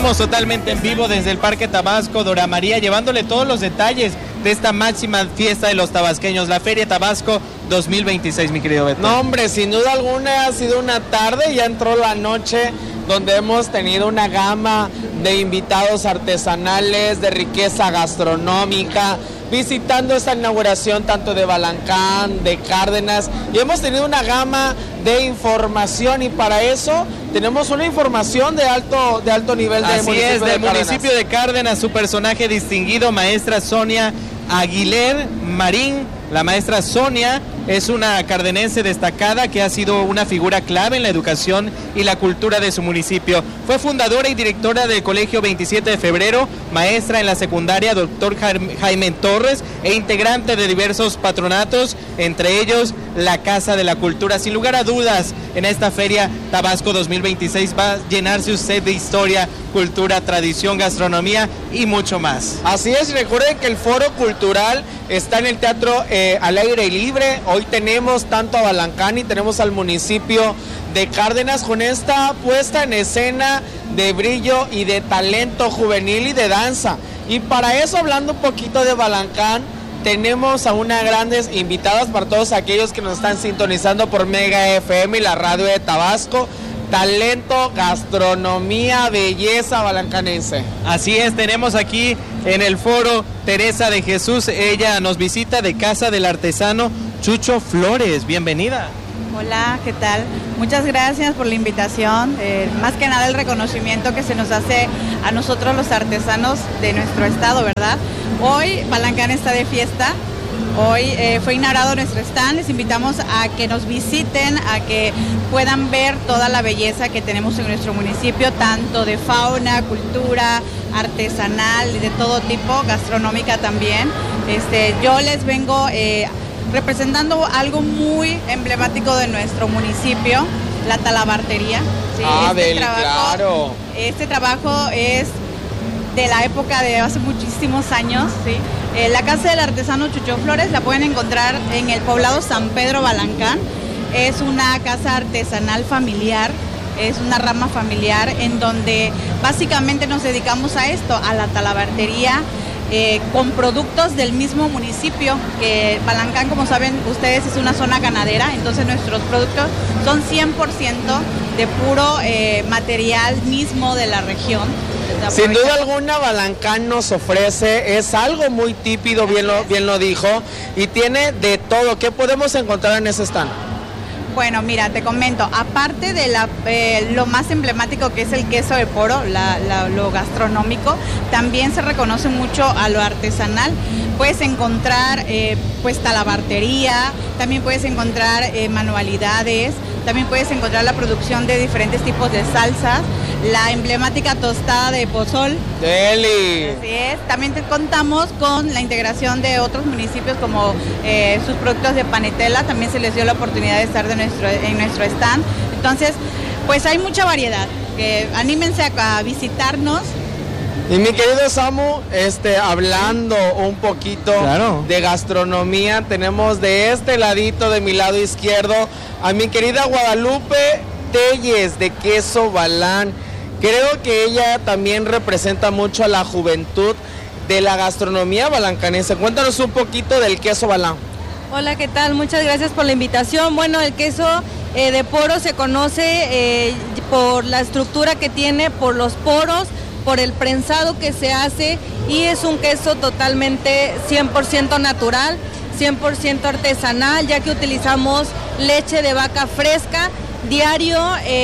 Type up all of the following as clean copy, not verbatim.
Estamos totalmente en vivo desde el Parque Tabasco, Dora María, llevándole todos los detalles de esta máxima fiesta de los tabasqueños, la Feria Tabasco 2026, mi querido Beto. No, hombre, sin duda alguna ha sido una tarde, ya entró la noche, donde hemos tenido una gama de invitados artesanales, de riqueza gastronómica, visitando esta inauguración tanto de Balancán, de Cárdenas, y hemos tenido una gama de información, y para eso tenemos una información de alto nivel del municipio de Cárdenas. Municipio de Cárdenas, su personaje distinguido, maestra Sonia Aguilera Marín. La maestra Sonia es una cardenense destacada que ha sido una figura clave en la educación y la cultura de su municipio. Fue fundadora y directora del Colegio 27 de Febrero, maestra en la secundaria Dr. Jaime Torres e integrante de diversos patronatos, entre ellos la Casa de la Cultura. Sin lugar a dudas, en esta Feria Tabasco 2026 va a llenarse usted de historia, cultura, tradición, gastronomía y mucho más. Así es, recuerden que el foro cultural está en el Teatro al Aire Libre. Hoy tenemos tanto a Balancán y tenemos al municipio de Cárdenas con esta puesta en escena de brillo y de talento juvenil y de danza. Y para eso, hablando un poquito de Balancán, tenemos a unas grandes invitadas para todos aquellos que nos están sintonizando por Mega FM y la radio de Tabasco. Talento, gastronomía, belleza balancanense. Así es, tenemos aquí en el foro Teresa de Jesús. Ella nos visita de Casa del Artesano Chucho Flores. Bienvenida. Hola, ¿qué tal? Muchas gracias por la invitación. Más que nada el reconocimiento que se nos hace a nosotros los artesanos de nuestro estado, ¿verdad? Hoy Balancán está de fiesta. Hoy fue inaugurado nuestro stand. Les invitamos a que nos visiten, a que puedan ver toda la belleza que tenemos en nuestro municipio, tanto de fauna, cultura, artesanal, de todo tipo, gastronómica también. Yo les vengo representando algo muy emblemático de nuestro municipio, la talabartería. ¿Sí? Claro. Este trabajo es de la época de hace muchísimos años, ¿sí? La Casa del Artesano Chucho Flores la pueden encontrar en el poblado San Pedro Balancán. Es una casa artesanal familiar, es una rama familiar en donde básicamente nos dedicamos a esto, a la talabartería, con productos del mismo municipio, que Balancán, como saben ustedes, es una zona ganadera, entonces nuestros productos son 100% de puro material mismo de la región. Sin duda alguna, Balancán nos ofrece, es algo muy típico, bien lo dijo, y tiene de todo. ¿Qué podemos encontrar en ese stand? Bueno, mira, te comento, aparte de lo más emblemático que es el queso de poro, lo gastronómico, también se reconoce mucho a lo artesanal. Puedes encontrar pues talabartería, también puedes encontrar manualidades, también puedes encontrar la producción de diferentes tipos de salsas, la emblemática tostada de pozol. ¡Deli! Así es. También contamos con la integración de otros municipios como sus productos de panetela, también se les dio la oportunidad de estar en nuestro stand. Entonces, pues hay mucha variedad. Anímense a visitarnos. Y mi querido Samu, hablando un poquito de gastronomía, tenemos de este ladito, de mi lado izquierdo, a mi querida Guadalupe Telles de Queso Balán. Creo que ella también representa mucho a la juventud de la gastronomía balancanense. Cuéntanos un poquito del queso Balán. Hola, ¿qué tal? Muchas gracias por la invitación. Bueno, el queso de poro se conoce por la estructura que tiene, por los poros, por el prensado que se hace, y es un queso totalmente 100% natural, 100% artesanal, ya que utilizamos leche de vaca fresca. Diario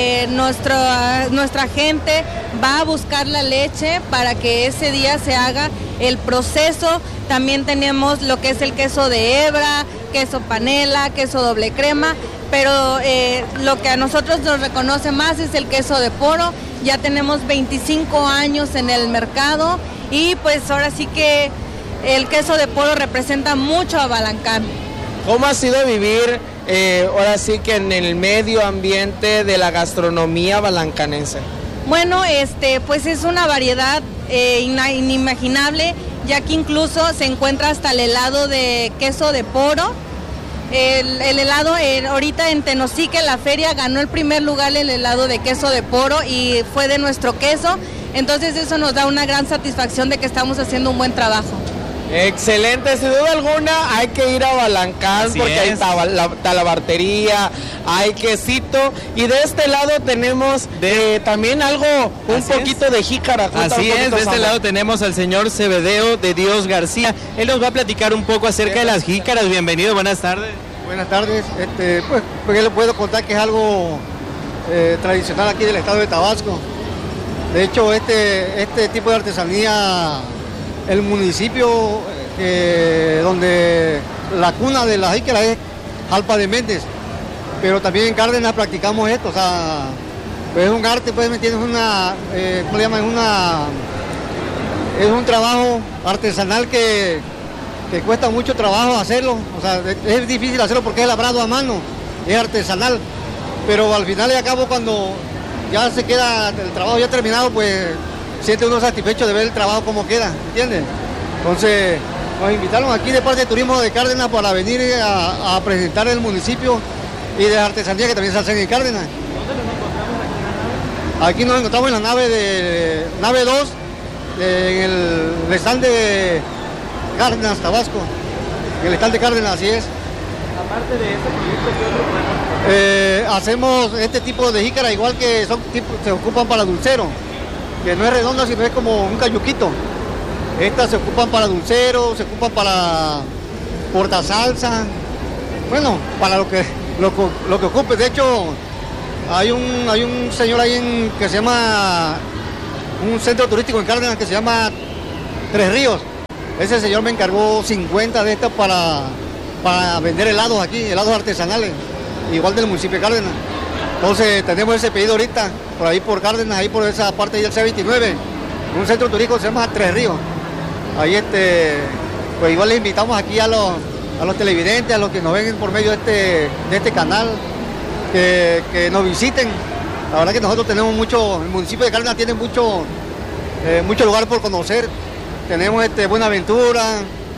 nuestra gente va a buscar la leche para que ese día se haga el proceso. También tenemos lo que es el queso de hebra, queso panela, queso doble crema, pero lo que a nosotros nos reconoce más es el queso de poro. Ya tenemos 25 años en el mercado y pues ahora sí que el queso de poro representa mucho a Balancán. ¿Cómo ha sido vivir ahora sí que en el medio ambiente de la gastronomía balancanense? Bueno, pues es una variedad inimaginable, ya que incluso se encuentra hasta el helado de queso de poro. El helado, ahorita en Tenosique, la feria, ganó el primer lugar el helado de queso de poro y fue de nuestro queso. Entonces eso nos da una gran satisfacción de que estamos haciendo un buen trabajo. Excelente, sin duda alguna hay que ir a Balancán. Así porque hay talabartería, hay quesito, y de este lado tenemos también algo, un poquito de jícara. Así es, de este lado tenemos al señor Cebedeo de Dios García. Él nos va a platicar un poco acerca de las jícaras. Bienvenido, buenas tardes. Buenas tardes, pues yo le puedo contar que es algo tradicional aquí del estado de Tabasco. De hecho, este tipo de artesanía, el municipio donde la cuna de la jícara es Jalpa de Méndez, pero también en Cárdenas practicamos esto, o sea, pues es un arte, pues me entiendes, ¿cómo le llaman? Es un trabajo artesanal que cuesta mucho trabajo hacerlo, o sea, es difícil hacerlo porque es labrado a mano, es artesanal, pero al final y al cabo cuando ya se queda el trabajo ya terminado, pues siente uno satisfecho de ver el trabajo como queda, ¿entiendes? Entonces nos invitaron aquí de parte de Turismo de Cárdenas para venir a presentar el municipio y de artesanía que también se hacen en Cárdenas. ¿Dónde nos encontramos aquí? Aquí nos encontramos en la nave 2, en el stand de Cárdenas, Tabasco, en el stand de Cárdenas, así es. Aparte de este proyecto, ¿qué otro podemos? Hacemos este tipo de jícara, igual que se ocupan para dulcero, que no es redonda, sino es como un cayuquito. Estas se ocupan para dulcero, se ocupan para portasalsa, bueno, para lo que ocupe. De hecho, hay un señor ahí que se llama, un centro turístico en Cárdenas que se llama Tres Ríos. Ese señor me encargó 50 de estas para vender helados aquí, helados artesanales, igual del municipio de Cárdenas. Entonces tenemos ese pedido ahorita, por ahí por Cárdenas, ahí por esa parte del C29, un centro turístico que se llama Tres Ríos. Ahí pues igual les invitamos aquí a los televidentes, a los que nos ven por medio de este canal, que nos visiten. La verdad que nosotros tenemos el municipio de Cárdenas tiene mucho lugar por conocer. Tenemos Buenaventura,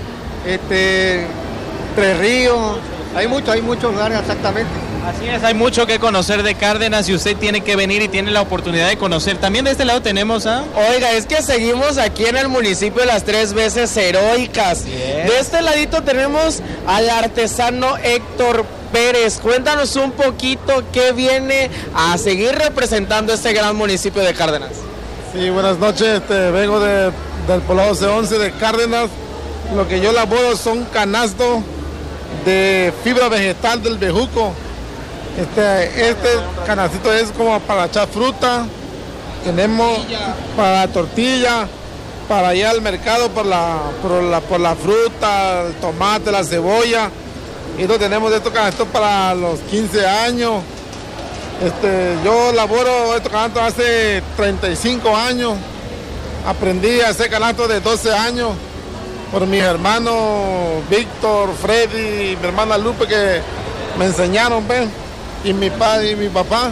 Tres Ríos, hay muchos lugares exactamente. Así es, hay mucho que conocer de Cárdenas y usted tiene que venir y tiene la oportunidad de conocer. También de este lado tenemos Oiga, es que seguimos aquí en el municipio de las Tres Veces Heroicas. Yes. De este ladito tenemos al artesano Héctor Pérez. Cuéntanos un poquito qué viene a seguir representando este gran municipio de Cárdenas. Sí, buenas noches, vengo del poblado C11 de Cárdenas. Lo que yo elaboro son canastos de fibra vegetal del bejuco. Este canastito es como para echar fruta, tenemos para tortilla, para ir al mercado por la fruta, el tomate, la cebolla. Y tenemos estos canastos para los 15 años. Yo elaboro estos canastos hace 35 años. Aprendí a hacer canastos de 12 años por mis hermanos Víctor, Freddy y mi hermana Lupe, que me enseñaron, ¿ven? Y mi padre y mi papá,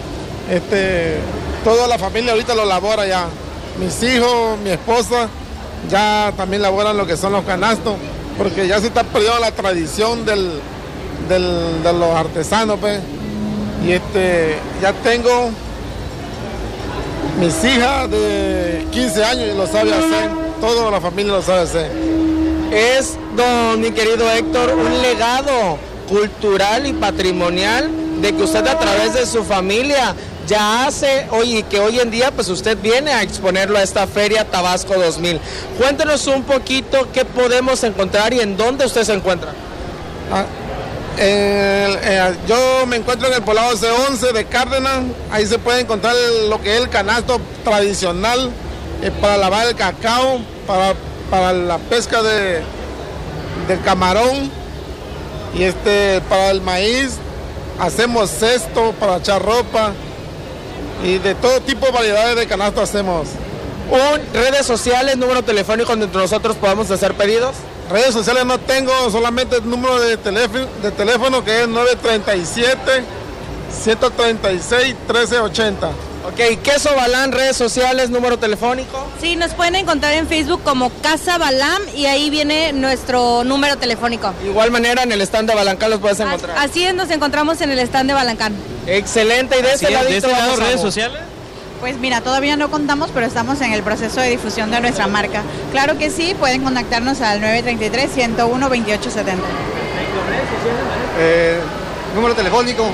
toda la familia ahorita lo labora ya. Mis hijos, mi esposa, ya también laboran lo que son los canastos, porque ya se está perdiendo la tradición de los artesanos, pues. Y ya tengo mis hijas de 15 años y lo sabe hacer, toda la familia lo sabe hacer. Es, mi querido Héctor, un legado cultural y patrimonial de que usted a través de su familia ya hace que hoy en día pues usted viene a exponerlo a esta Feria Tabasco 2000. Cuéntenos un poquito qué podemos encontrar y en dónde usted se encuentra. Yo me encuentro en el poblado C11 de Cárdenas. Ahí se puede encontrar lo que es el canasto tradicional para lavar el cacao, para la pesca del camarón y para el maíz. Hacemos cesto para echar ropa y de todo tipo de variedades de canasto hacemos. ¿Redes sociales, número telefónico donde nosotros podamos hacer pedidos? Redes sociales no tengo, solamente el número de teléfono que es 937-136-1380. Ok, Queso Balam, redes sociales, número telefónico. Sí, nos pueden encontrar en Facebook como Casa Balam y ahí viene nuestro número telefónico. De igual manera en el stand de Balancán los puedes encontrar. Así es, nos encontramos en el stand de Balancán. Excelente, y de este lado redes sociales. Pues mira, todavía no contamos, pero estamos en el proceso de difusión de nuestra marca. Claro que sí, pueden contactarnos al 933-101-2870. Número telefónico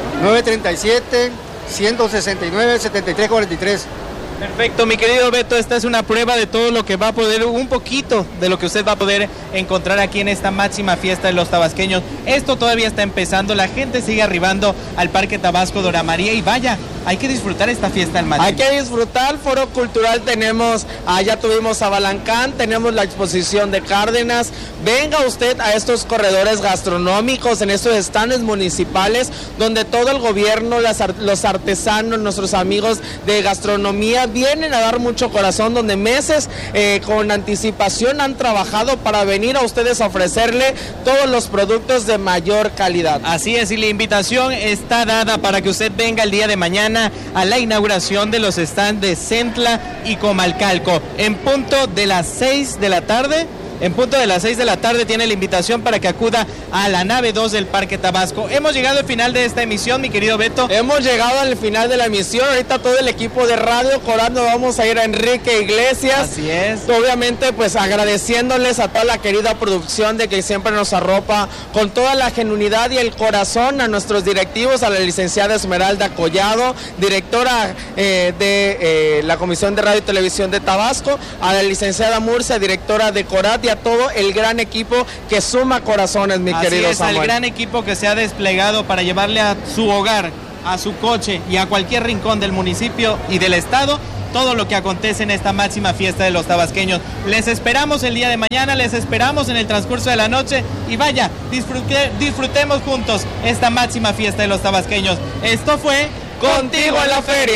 937-169-7343. Perfecto, mi querido Beto, esta es una prueba de todo lo que va a poder, un poquito de lo que usted va a poder encontrar aquí en esta máxima fiesta de los tabasqueños. Esto todavía está empezando, la gente sigue arribando al Parque Tabasco Dora María y vaya, hay que disfrutar esta fiesta al máximo. Hay que disfrutar, Foro Cultural tenemos, ya tuvimos a Balancán, tenemos la exposición de Cárdenas. Venga usted a estos corredores gastronómicos, en estos stands municipales, donde todo el gobierno, los artesanos, nuestros amigos de gastronomía vienen a dar mucho corazón, donde meses con anticipación han trabajado para venir a ustedes a ofrecerle todos los productos de mayor calidad. Así es, y la invitación está dada para que usted venga el día de mañana a la inauguración de los stands de Centla y Comalcalco en punto de las 6 de la tarde. En punto de las 6 de la tarde tiene la invitación para que acuda a la nave 2 del Parque Tabasco. Hemos llegado al final de esta emisión, mi querido Beto. Hemos llegado al final de la emisión. Ahorita todo el equipo de Radio Coral nos vamos a ir a Enrique Iglesias. Así es. Obviamente, pues agradeciéndoles a toda la querida producción de que siempre nos arropa con toda la genuinidad y el corazón, a nuestros directivos, a la licenciada Esmeralda Collado, directora de la Comisión de Radio y Televisión de Tabasco, a la licenciada Murcia, directora de Corat, y a todo el gran equipo que suma corazones, mi querido Samuel. Al gran equipo que se ha desplegado para llevarle a su hogar, a su coche y a cualquier rincón del municipio y del estado todo lo que acontece en esta máxima fiesta de los tabasqueños. Les esperamos el día de mañana, les esperamos en el transcurso de la noche y vaya, disfrutemos juntos esta máxima fiesta de los tabasqueños. Esto fue Contigo en la Feria.